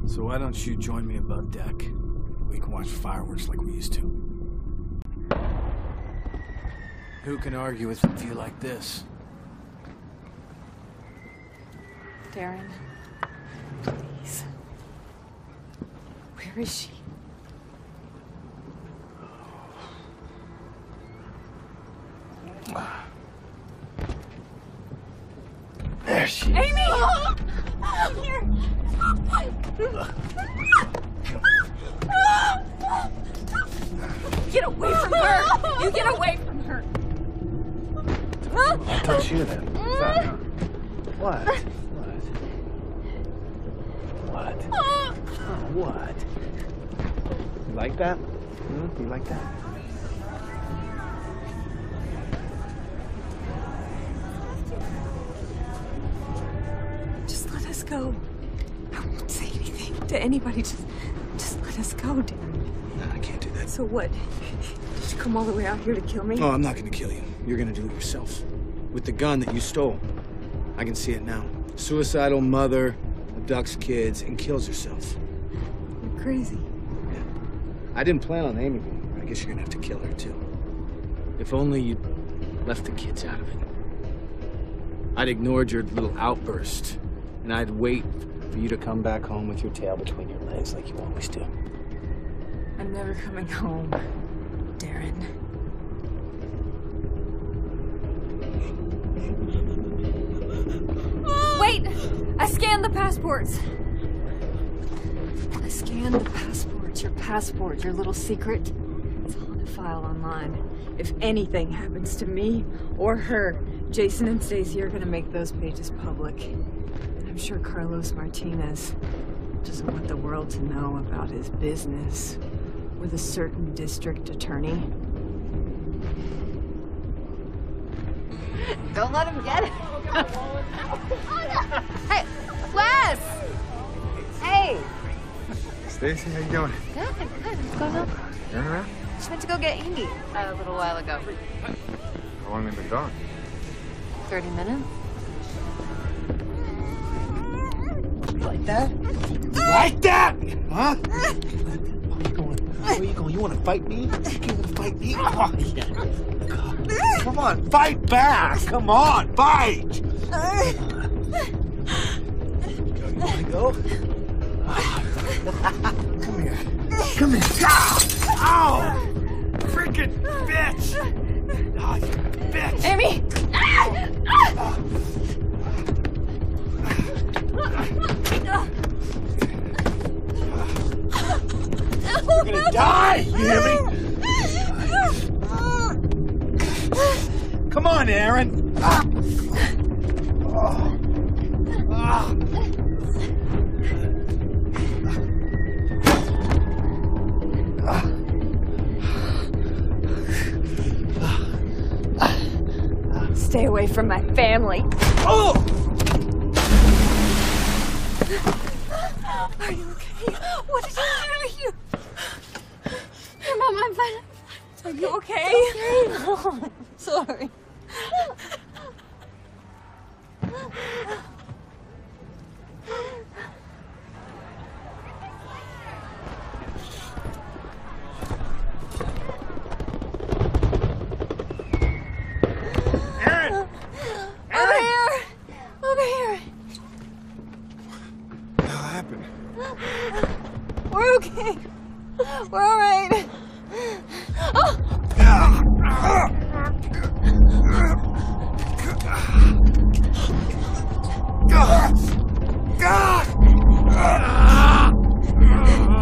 So why don't you join me above deck? We can watch fireworks like we used to. Who can argue with a view like this? Darren, please. Where is she? There she is. Amy! Here! Get away from her! You get away from her! I'll touch you then. What? What? Oh, what? You like that? You like that? Just let us go. I won't say anything to anybody. Just let us go, Darren. No, I can't do that. So what? Did you come all the way out here to kill me? Oh, I'm not gonna kill you. You're gonna do it yourself. With the gun that you stole. I can see it now. Suicidal mother abducts kids and kills herself. You're crazy. Yeah. I didn't plan on Amy being here. I guess you're gonna have to kill her too. If only you'd left the kids out of it. I'd ignored your little outburst, and I'd wait for you to come back home with your tail between your legs like you always do. I'm never coming home, Darren. Wait! I scanned the passports. I scanned the passports. Your passport, your little secret. It's all in a file online. If anything happens to me or her, Jason and Stacy are gonna make those pages public. And I'm sure Carlos Martinez doesn't want the world to know about his business with a certain district attorney. Don't let him get it. Hey, Wes! Hey! Stacy, how you doing? Good, good. What's going on? Turn around. Just went to go get Amy a little while ago. How long have you been gone? 30 minutes? You like that? You like that? Huh? Where are you going? You want to fight me? You want to fight me? Oh, yeah. Come on, fight back! Come on, fight! You want to go? Come here. Come here. Ow! Freaking bitch! Oh, you bitch! Amy! You're gonna die! You hear me? Come on, Aaron! Stay away from my family. Oh! Are you okay? What did you do? Mom, I'm fine. Are you okay? Mom, sorry. We're okay. We're all right. Oh.